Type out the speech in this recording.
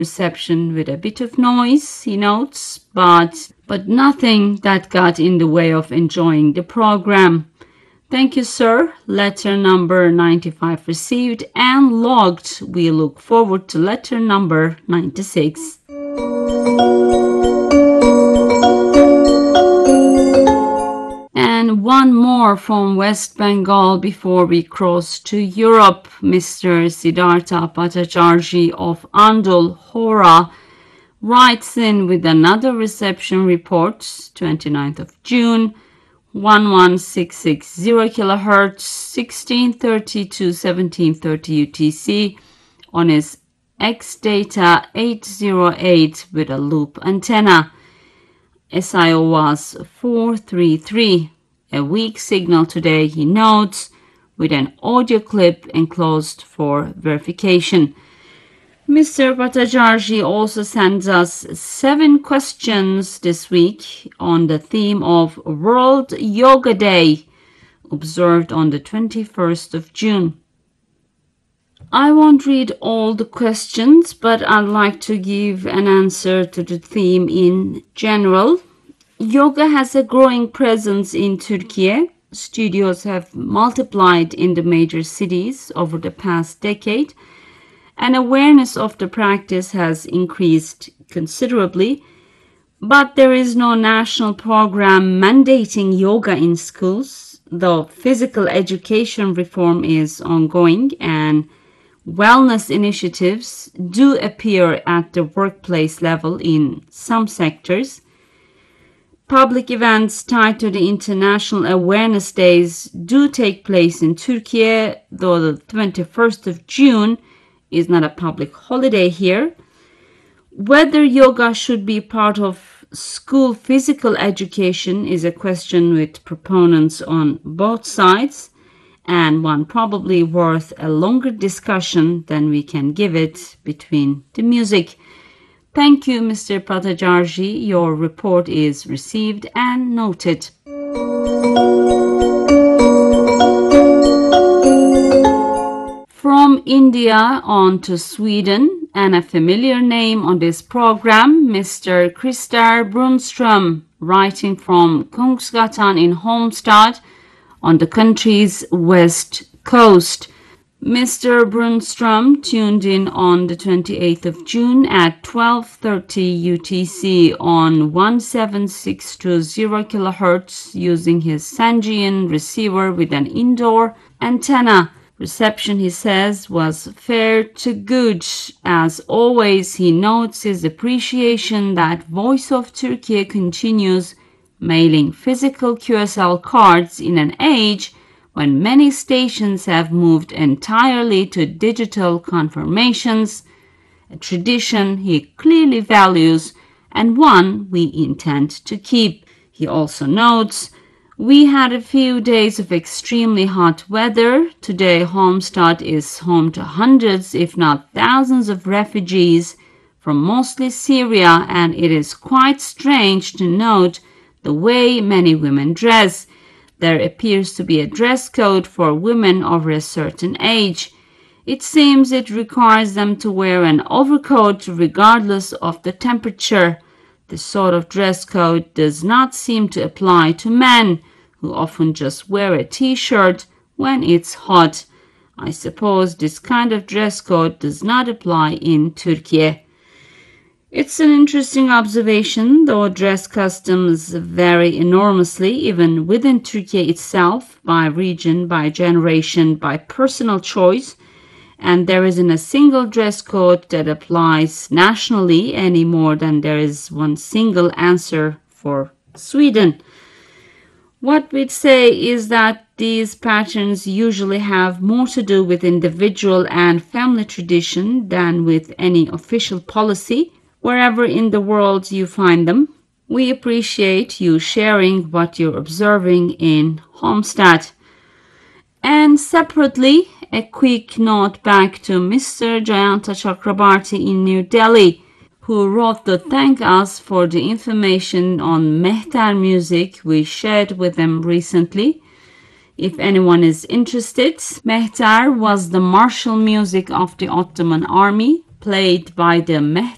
Reception with a bit of noise, he notes, but nothing that got in the way of enjoying the program. Thank you, sir. Letter number 95 received and logged. We look forward to letter number 96. And one more from West Bengal before we cross to Europe. Mr. Siddhartha Bhattacharjee of Andul, Hora, writes in with another reception report, 29th of June, 11660 kHz, 1630 to 1730 UTC on his X-Data 808 with a loop antenna. SIO was 433. A weak signal today, he notes, with an audio clip enclosed for verification. Mr. Bhattacharjee also sends us 7 questions this week on the theme of World Yoga Day, observed on the 21st of June. I won't read all the questions, but I'd like to give an answer to the theme in general. Yoga has a growing presence in Turkey. Studios have multiplied in the major cities over the past decade, and awareness of the practice has increased considerably. But there is no national program mandating yoga in schools, though physical education reform is ongoing and wellness initiatives do appear at the workplace level in some sectors. Public events tied to the International Awareness Days do take place in Turkey, though the 21st of June is not a public holiday here. Whether yoga should be part of school physical education is a question with proponents on both sides, and one probably worth a longer discussion than we can give it between the music. Thank you, Mr. Bhattacharjee. Your report is received and noted. From India on to Sweden, and a familiar name on this program, Mr. Christer Brunström, writing from Kungsgatan in Halmstad on the country's west coast. Mr. Brunström tuned in on the 28th of June at 12:30 UTC on 17620 kHz using his Sangean receiver with an indoor antenna. Reception, he says, was fair to good. As always, he notes his appreciation that Voice of Turkey continues mailing physical QSL cards in an age when many stations have moved entirely to digital confirmations, a tradition he clearly values and one we intend to keep. He also notes, we had a few days of extremely hot weather. Today, Halmstad is home to hundreds, if not thousands, of refugees from mostly Syria, and it is quite strange to note the way many women dress. There appears to be a dress code for women over a certain age. It seems it requires them to wear an overcoat regardless of the temperature. This sort of dress code does not seem to apply to men, who often just wear a t-shirt when it's hot. I suppose this kind of dress code does not apply in Turkey. It's an interesting observation, though dress customs vary enormously even within Turkey itself, by region, by generation, by personal choice, and there isn't a single dress code that applies nationally any more than there is one single answer for Sweden. What we'd say is that these patterns usually have more to do with individual and family tradition than with any official policy, wherever in the world you find them. We appreciate you sharing what you're observing in Halmstad. And separately, a quick note back to Mr. Jayanta Chakrabarti in New Delhi, who wrote to thank us for the information on Mehter music we shared with them recently. If anyone is interested, Mehter was the martial music of the Ottoman army, played by the Mehter